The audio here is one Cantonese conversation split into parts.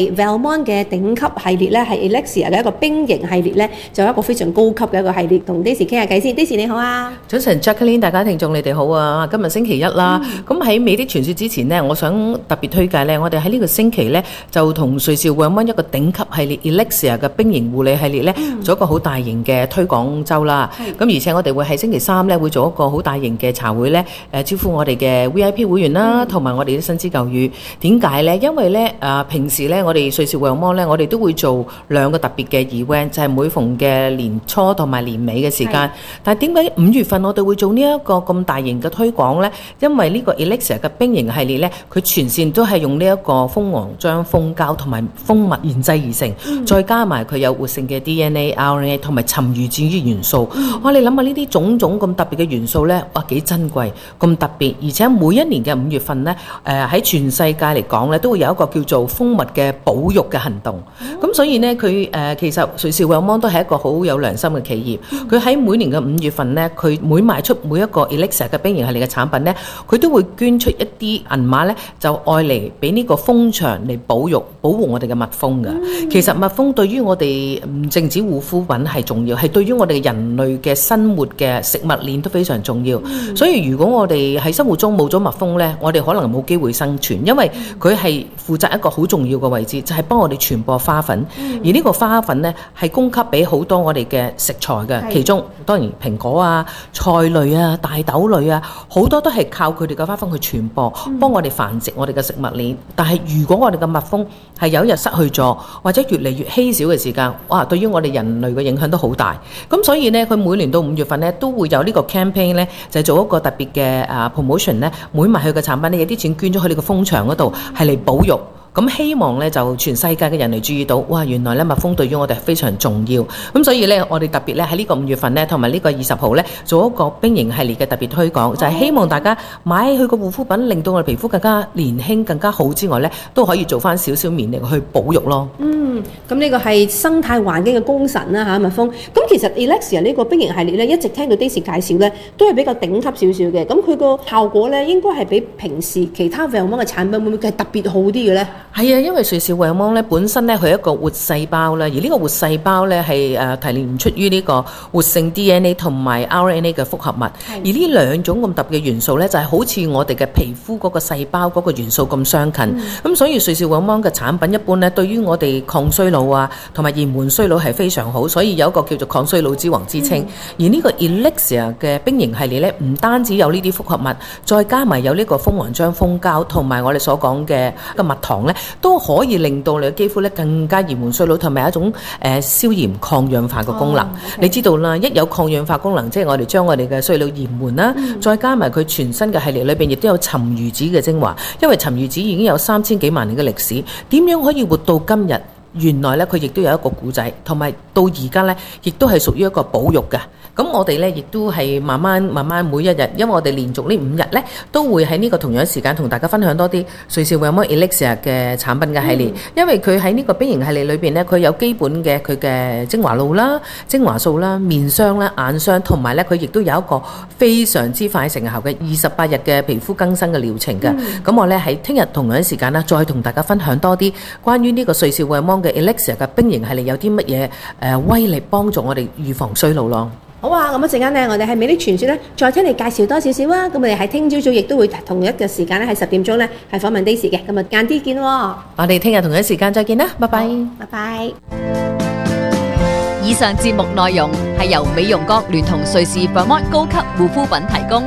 Valmont 嘅頂級系列咧，係 Elixir 嘅一個冰型系列咧，就有一個非常高級嘅一個系列，同 Daisy 傾下偈先。Daisy 你好啊， 早晨 Jacqueline， 大家聽眾你哋好啊！今日星期一啦，咁喺美的傳說之前呢，我想特別推介呢，我哋喺呢個星期呢，就同瑞士 Valmont 一個頂級系列 Elixir 嘅冰型護理系列呢，做一個好大型嘅推廣周啦。咁而且我哋會喺星期三呢，會做一個好大型嘅茶會呢，招呼我哋嘅 VIP 會員啦，同埋我哋啲新知舊語。點解呢？因為呢，平時呢，我哋瑞士 Valmont 呢，我哋都會做兩個特別嘅 event， 就係每逢嘅年初同埋年尾嘅時間。但係點解5月份我哋會做呢一個咁大型嘅推廣呢？因為呢個 Elixir 嘅冰型系列呢，佢全線都係用呢一個蜂王漿蜂膠同埋蜂蜜研製而成，再加埋佢有活性嘅 DNA、RNA 同埋沉魚戰於元素。你諗下呢啲種種咁特別嘅元素呢，哇幾珍貴，咁特別，而且每一年嘅5月份呢，喺全世界嚟講呢，都會有一個叫做蜂蜜嘅保育嘅行動。咁所以呢，佢其實瑞士 Valmont 都係一個好有良心嘅企業。佢喺每年嘅5月份呢，佢每賣出每一個 Elixir 嘅冰型系列嘅產品呢，佢都會捐出一啲銀碼呢，就愛嚟俾呢個蜂場嚟保護我哋嘅蜜蜂㗎。其實蜜蜂對於我哋唔淨止護膚品係重要，係對於我哋人類嘅生活嘅食物鏈都非常重要。所以如果我哋喺生活中冇咗蜜蜂呢，我哋可能冇機會生存，因為佢係負責一個好重要嘅位置，就係幫我哋傳播花粉。而呢個花粉呢，係供給俾好多我哋嘅食材嘅，其中當然蘋果啊、菜類啊、大豆類啊，好多都係靠佢哋嘅花粉去傳播，幫我哋繁殖我哋嘅食物鏈。但係如果我哋嘅蜜蜂係有一日失去咗，或者越嚟越稀少嘅時間，哇！對於我哋人類嘅影響都好大。咁所以呢，佢每年到5月份呢，都會有呢個 campaign 呢，就係做一個特別嘅promotion 呢，每賣佢嘅產品呢，有啲錢捐咗去呢個蜂場嗰度，係嚟保育。咁希望咧就全世界嘅人嚟注意到，哇！原來咧蜜蜂對於我哋係非常重要。咁所以咧，我哋特別咧喺呢個5月份咧，同埋呢個20號咧，做一個冰型系列嘅特別推廣，就係希望大家買佢個護膚品，令到我哋皮膚更加年輕、更加好之外咧，都可以做翻少少綿力去保育咯。 咁呢個係生態環境嘅功臣啦嚇，蜜蜂。咁其實 Elixir 呢個冰型系列咧，一直聽到 Daisy 介紹咧，都係比較頂級少少嘅。咁佢個效果咧，應該係比平時其他 Valmont 嘅產品會唔會係特別好啲嘅咧？ 係啊，因為瑞士 Valmont 咧本身咧佢係一個活細胞啦，而呢個活細胞咧係提煉出於呢個活性 DNA 同埋 RNA 嘅複合物，而呢兩種咁特別嘅元素咧，就係好似我哋嘅皮膚嗰個細胞嗰個元素咁相近。咁所以瑞士 Valmont 嘅產品一般咧，對於我哋抗衰老啊同埋延緩衰老係非常好，所以有一個叫做抗衰老之王之稱。而呢個 Elixir 嘅冰型系列咧，唔單止有呢啲複合物，再加埋有呢個蜂王漿蜂膠同埋我哋所講嘅個蜜糖咧，都可以令到你嘅肌膚咧更加延緩衰老，同埋一種消炎抗氧化嘅功能。你知道啦，一有抗氧化功能，即係我哋將我哋嘅衰老延緩啦，再加埋佢全新嘅系列裏邊亦都有沉魚子嘅精華，因為沉魚子已經有3000幾萬年嘅歷史，點樣可以活到今日？原來咧佢亦都有一個故仔，同埋到而家咧亦都係屬於一個保育嘅。咁我哋咧亦都係慢慢每一日，因為我哋連續呢5日咧都會喺呢個同樣時間同大家分享多啲瑞士 Valmont Elixir 嘅產品嘅系列。因為佢喺呢個冰型系列裏邊咧，佢有基本嘅佢嘅精華露啦、精華素啦、面霜啦、眼霜，同埋咧佢亦都有一個非常之快成效嘅28日嘅皮膚更新嘅療程嘅。咁我咧喺聽日同樣時間啦，再同大家分享多啲關於呢個瑞士 Valmont嘅 Elixir 嘅冰型系列有啲乜嘢威力幫助我哋預防衰老咯。 好啊，咁一陣間咧，我哋喺美的傳說咧，再聽你介紹多少少啊。咁我哋喺聽朝早亦都會同一個時間咧，喺10點鐘咧係訪問 Daisy 嘅。咁啊，晏啲見喎。 我哋聽日同一時間再見啦，拜拜。 拜拜。 以上節目內容係由美容閣聯同瑞士 Valmont 高級護膚品提供。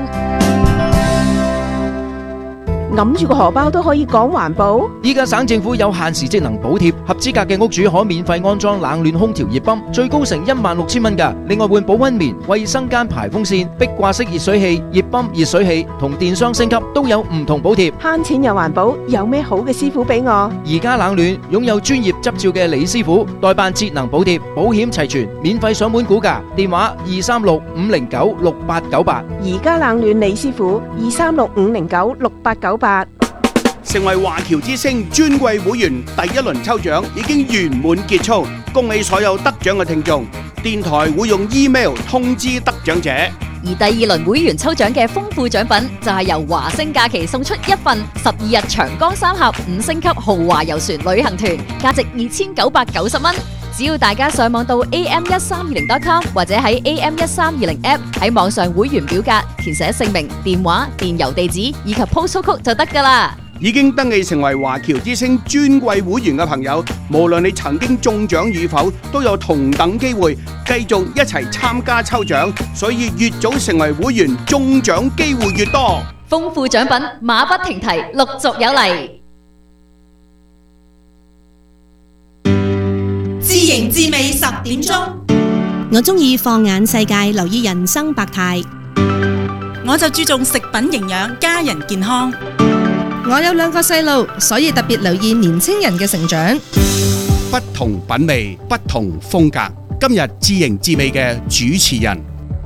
揞住個荷包都可以講環保。 依家省政府有限時節能補貼，合資格嘅屋主可免費安裝冷暖空調熱泵，最高成16000蚊㗎。另外換保溫棉、衛生間排風扇、壁掛式熱水器、熱泵、熱水器同電箱升級都有唔同補貼。 慳錢又環保，有咩好嘅師傅俾我？ 而家冷暖擁有專業執照嘅李師傅代辦節能補貼，保險齊全，免費上門估價，電話236-509-6898。 而家冷暖李師傅236-509-6898。 成為華僑之星尊貴會員第一輪抽獎已經圓滿結束，恭喜所有得獎嘅聽眾！電台會用 email 通知得獎者。 而第2輪會員抽獎嘅豐富獎品就係由華星假期送出一份12日長江三峽5星級豪華遊船旅行團，價值2990蚊。只要大家上網到 am1320.com 或者喺 am1320 app 喺網上會員表格填寫姓名、電話、電郵地址以及 postal code 就得㗎啦。 已經登記成為華僑之星尊貴會員嘅朋友，無論你曾經中獎與否，都有同等機會繼續一齊參加抽獎，所以越早成為會員，中獎機會越多。 豐富獎品馬不停蹄，陸續有嚟。 自營自美10點鐘， 我中意放眼世界，留意人生百態。 我就注重食品營養，家人健康。 我有2個細路，所以特別留意年青人嘅成長。 不同品味，不同風格。今日自營自美嘅主持人。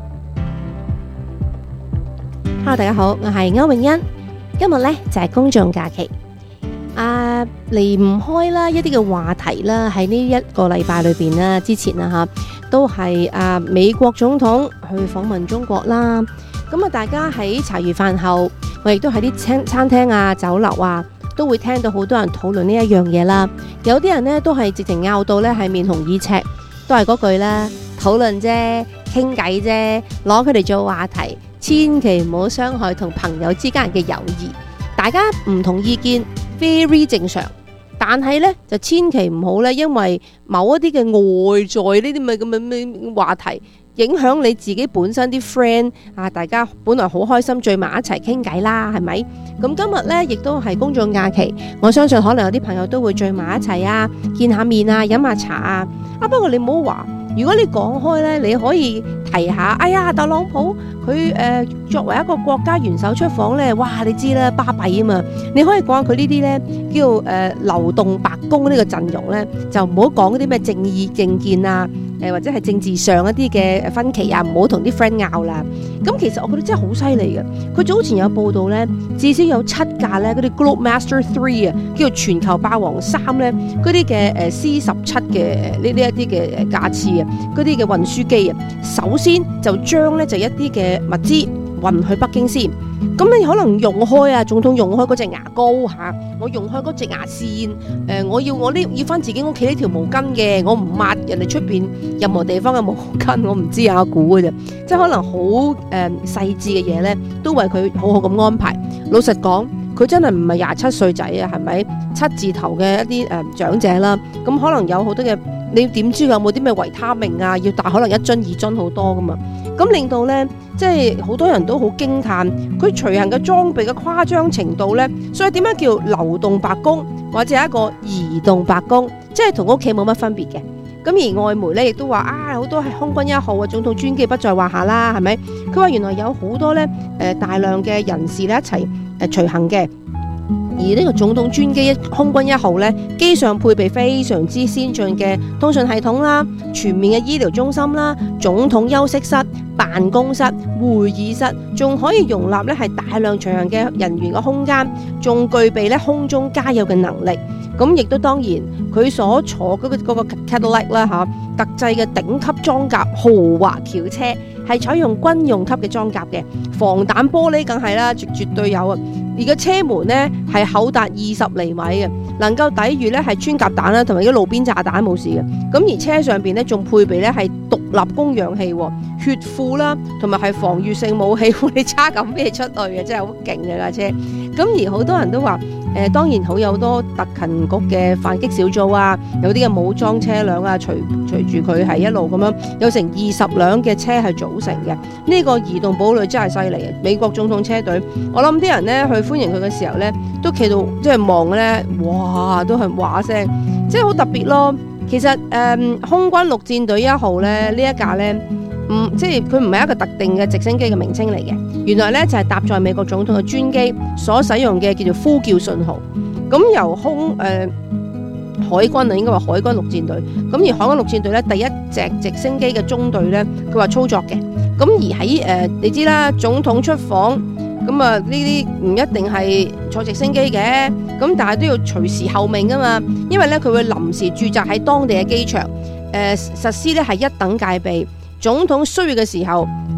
Hello， 大家好，我係歐永欣。今日呢就係公眾假期，離唔開啦一啲嘅話題啦，喺呢一個禮拜裏邊啦，之前啦都係美國總統去訪問中國啦。咁大家喺茶餘飯後，我亦都喺啲餐廳啊、酒樓啊，都會聽到好多人討論呢一樣嘢啦。有啲人呢都係直情拗到呢係面紅耳赤，都係嗰句啦，討論啫，傾偈啫，攞佢哋做話題，千祈唔好傷害同朋友之間嘅友誼。大家唔同意見 very 正常，但係呢就千祈唔好呢，因為某一啲嘅外在呢啲咁嘅話題，影響你自己本身啲 friend 啊，大家本來好開心聚埋一齊傾偈啦，係咪？咁今日呢亦都係公眾假期，我相信可能有啲朋友都會聚埋一齊啊，見下面啊，飲下茶啊。不過你唔好話，如果你講開呢，你可以提下，哎呀，特朗普佢作為一個國家元首出訪呢，哇，你知啦，巴閉啊嘛。你可以講下佢呢啲呢，叫流動白宮呢個陣容呢，就唔好講嗰啲咩正義政見啊。或者係政治上一啲嘅分歧啊，唔好同啲 friend 拗啦。咁其實我覺得真係好犀利嘅。佢早前有報道呢，至少有7架呢嗰啲 Globemaster 3啊，叫做全球霸王3呢，嗰啲嘅C-17嘅呢一啲嘅架次啊，嗰啲嘅運輸機啊，首先就將呢就一啲嘅物資運去北京先。咁你可能用開啊，總統用開嗰隻牙膏嚇，我用開嗰隻牙線，我要翻自己屋企呢條毛巾嘅，我唔抹人哋出邊任何地方嘅毛巾，我唔知啊，我估嘅啫，即係可能好細緻嘅嘢咧，都為佢好好咁安排。老實講，佢真係唔係27歲仔啊，係咪7字頭嘅一啲長者啦？咁可能有好多嘅，你點知有冇啲咩維他命啊？要帶可能1樽2樽好多噶嘛？咁令到咧，即係好多人都好驚嘆佢隨行嘅裝備嘅誇張程度咧。所以點樣叫流動白宮或者係一個移動白宮，即係同屋企冇乜分別嘅。咁而外媒咧亦都話好多係空軍1號啊，總統專機不在話下啦，係咪？佢話原來有好多咧大量嘅人士咧一齊隨行嘅。而呢個總統專機空軍1號呢，機上配備非常之先進嘅通訊系統啦，全面嘅醫療中心啦，總統休息室、辦公室、會議室，仲可以容納呢係大量隨行嘅人員嘅空間，仲具備呢空中加油嘅能力。咁亦都當然佢所坐嗰個 Cadillac 啦嚇，特製嘅頂級裝甲豪華轎車，係採用軍用級嘅裝甲嘅，防彈玻璃梗係啦，絕對有啊！而個車門呢係厚達20厘米嘅，能夠抵禦呢係穿甲彈啦，同埋啲路邊炸彈冇事嘅。咁而車上邊呢仲配備呢係獨立供氧氣、血庫啦，同埋係防禦性武器。你揸咁咩出去嘅，真係好勁嘅架車。咁而好多人都話，當然好有好多特勤局嘅反擊小組啊，有啲嘅武裝車輛啊，隨住佢係一路咁樣，有成20輛嘅車係組成嘅。呢個移動堡壘真係犀利嘅，美國總統車隊。我諗啲人呢去歡迎佢嘅時候呢，都企到即係望呢，哇，都係話聲，即係好特別咯。其實空軍陸戰隊1號呢，呢一架呢，即係佢唔係一個特定嘅直升機嘅名稱嚟嘅，原來呢就係搭載美國總統嘅專機所使用嘅叫做呼叫信號。咁由海軍啊，應該話海軍陸戰隊。咁而海軍陸戰隊呢，第一隻直升機嘅中隊呢，佢話操作嘅。咁而喺你知啦，總統出訪。咁啊，呢啲唔一定係坐直升機嘅，咁但係都要隨時候命噶嘛，因為咧佢會臨時駐紮喺當地嘅機場，實施咧係1等戒備。總統需要嘅時候，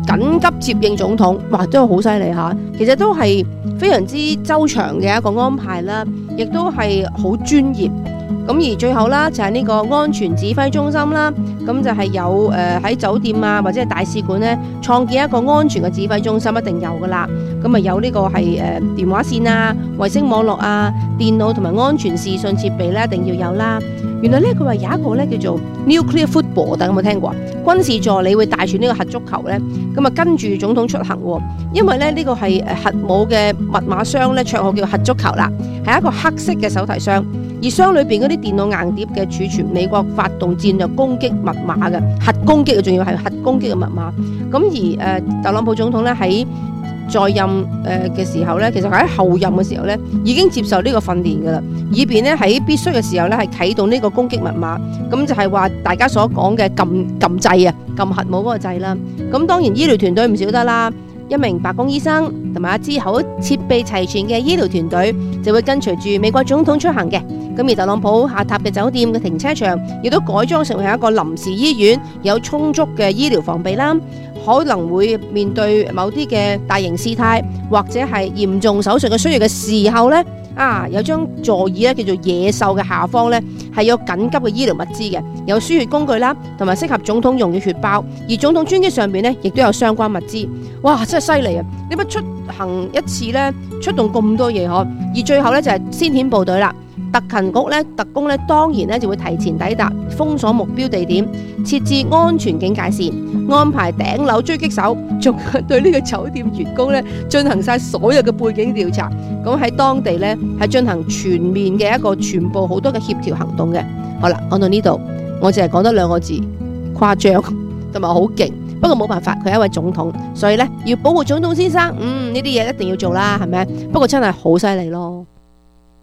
緊急接應總統，哇，都好犀利嚇！其實都係非常之周詳嘅一個安排啦，亦都係好專業。咁而最後啦，就係呢個安全指揮中心啦，咁就係有喺酒店啊或者係大使館咧創建一個安全嘅指揮中心，一定有噶啦。咁啊有呢個係電話線啊、衛星網絡啊、電腦同埋安全視訊設備咧，一定要有啦。原來咧佢話有一個咧叫做 nuclear football， 大家有冇聽過啊？軍事助理會帶住呢個核足球咧，咁啊跟住總統出行喎。因為咧呢個係核武嘅密碼箱咧，綽號叫核足球啦，係一個黑色嘅手提箱。而箱裏邊嗰啲電腦硬碟嘅儲存美國發動戰略攻擊密碼嘅核攻擊，仲要係核攻擊嘅密碼。咁而特朗普總統咧喺在任嘅時候咧，其實喺後任嘅時候咧，已經接受呢個訓練㗎啦，以便咧喺必須嘅時候咧係啟動呢個攻擊密碼。咁就係話大家所講嘅撳掣啊，撳核武嗰個掣啦。咁當然醫療團隊唔少得啦。一名白宮醫生同埋一支好設備齊全嘅醫療團隊就會跟隨住美國總統出行嘅。咁而特朗普下榻嘅酒店嘅停車場亦都改裝成為一個臨時醫院，有充足嘅醫療防備啦。可能會面對某啲嘅大型事態或者係嚴重手術嘅需要嘅時候呢，有張座椅咧叫做野獸嘅下方呢，係有緊急嘅醫療物資嘅，有輸血工具啦，同埋適合總統用嘅血包。而總統專機上邊呢，亦都有相關物資。哇，真係犀利啊！你不出行一次呢，出動咁多嘢嗬。而最後呢，就係先遣部隊啦。特勤局咧、特工咧，當然咧就會提前抵達，封鎖目標地點，設置安全警戒線，安排頂樓狙擊手，仲對呢個酒店員工咧進行晒所有嘅背景調查。咁喺當地咧係進行全面嘅一個全部好多嘅協調行動嘅。好啦，講到呢度，我淨係講得2個字：誇張同埋好勁。不過冇辦法，佢係一位總統，所以咧要保護總統先生。呢啲嘢一定要做啦，係咪？不過真係好犀利咯〜